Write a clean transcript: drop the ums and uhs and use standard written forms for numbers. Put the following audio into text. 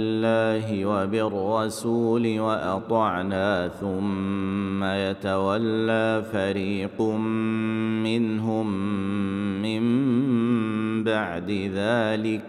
بالله وبالرسول وأطعنا ثم يتولى فريق منهم من بعد ذلك